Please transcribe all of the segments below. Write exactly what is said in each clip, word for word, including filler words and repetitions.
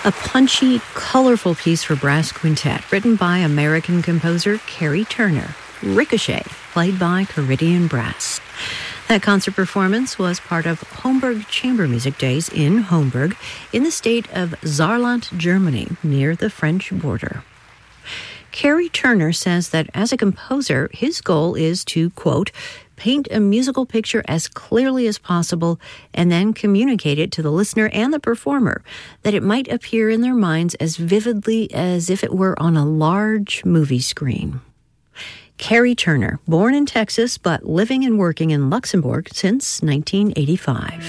A punchy, colorful piece for brass quintet written by American composer Kerry Turner, Ricochet, played by Caridian Brass. That concert performance was part of Homburg Chamber Music Days in Homburg, in the state of Saarland, Germany, near the French border. Kerry Turner says that as a composer, his goal is to, quote, paint a musical picture as clearly as possible and then communicate it to the listener and the performer, that it might appear in their minds as vividly as if it were on a large movie screen. Kerry Turner, born in Texas but living and working in Luxembourg since nineteen eighty-five.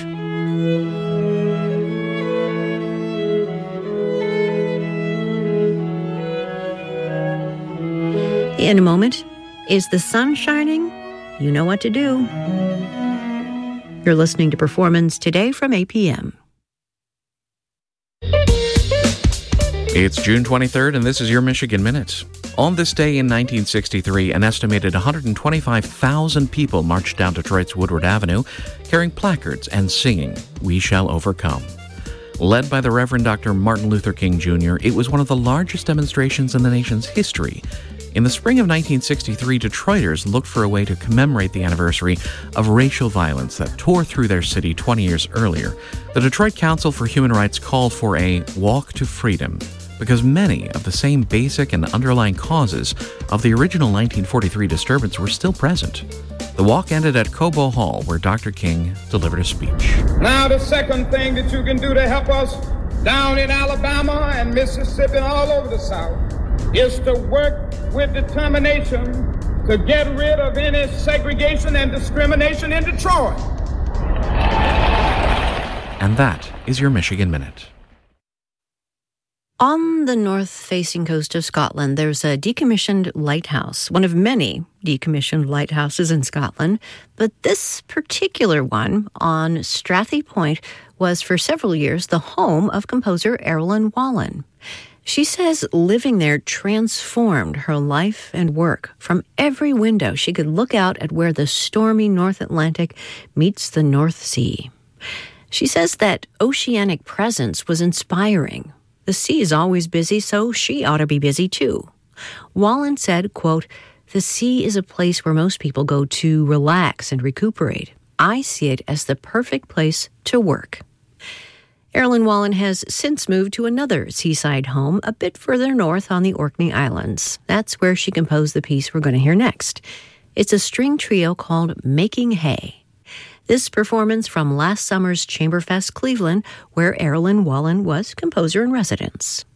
In a moment, is the sun shining? You know what to do. You're listening to Performance Today from A P M. It's June twenty-third, and this is your Michigan Minute. On this day in nineteen sixty-three, an estimated one hundred twenty-five thousand people marched down Detroit's Woodward Avenue, carrying placards and singing, "We Shall Overcome." Led by the Reverend Doctor Martin Luther King Junior, it was one of the largest demonstrations in the nation's history. In the spring of nineteen sixty-three, Detroiters looked for a way to commemorate the anniversary of racial violence that tore through their city twenty years earlier. The Detroit Council for Human Rights called for a walk to freedom, because many of the same basic and underlying causes of the original nineteen forty-three disturbance were still present. The walk ended at Cobo Hall, where Doctor King delivered a speech. Now, the second thing that you can do to help us down in Alabama and Mississippi and all over the South is to work with determination to get rid of any segregation and discrimination in Detroit. And that is your Michigan Minute. On the north-facing coast of Scotland, there's a decommissioned lighthouse, one of many decommissioned lighthouses in Scotland. But this particular one on Strathy Point was for several years the home of composer Erilyn Wallen. She says living there transformed her life and work. From every window, she could look out at where the stormy North Atlantic meets the North Sea. She says that oceanic presence was inspiring. The sea is always busy, so she ought to be busy too. Wallen said, quote, "The sea is a place where most people go to relax and recuperate. I see it as the perfect place to work." Erilyn Wallen has since moved to another seaside home a bit further north on the Orkney Islands. That's where she composed the piece we're going to hear next. It's a string trio called Making Hay. This performance from last summer's Chamberfest Cleveland, where Erilyn Wallen was composer in residence.